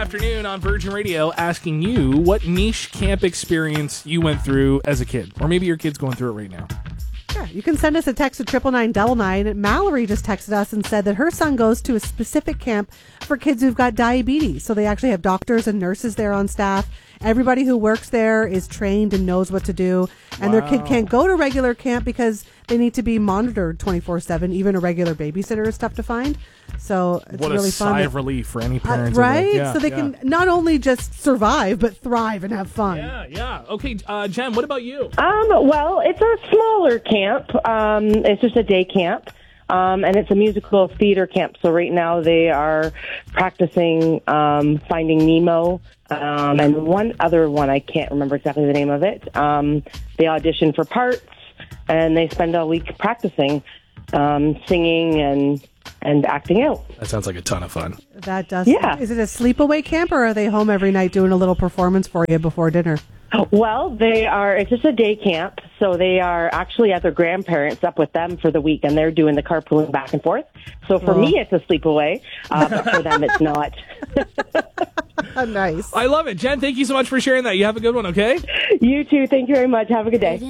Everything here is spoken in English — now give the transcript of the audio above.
afternoon on Virgin Radio asking you what niche camp experience you went through as a kid. Or maybe your kid's going through it right now. Yeah, you can send us a text to 99999. Mallory just texted us and said that her son goes to a specific camp for kids who've got diabetes. So they actually have doctors and nurses there on staff. Everybody who works there is trained and knows what to do. And their kid can't go to regular camp because they need to be monitored 24/7. Even a regular babysitter is tough to find. So it's What really a fun. sigh of relief for any parents. Right? Yeah, so they can not only just survive, but thrive and have fun. Yeah. Okay, Jen, what about you? Well, it's a smaller camp. It's just a day camp. And it's a musical theater camp. So right now they are practicing Finding Nemo. And one other one, I can't remember exactly the name of it. They audition for parts, and they spend a week practicing singing and acting out. That sounds like a ton of fun. That does. Yeah. Is it a sleepaway camp, or are they home every night doing a little performance for you before dinner? Well, it's just a day camp, so they are actually at their grandparents' up with them for the week, and they're doing the carpooling back and forth. So for me, it's a sleepaway, but for them, it's not. Nice. I love it. Jen, thank you so much for sharing that. You have a good one, okay? You too. Thank you very much. Have a good day.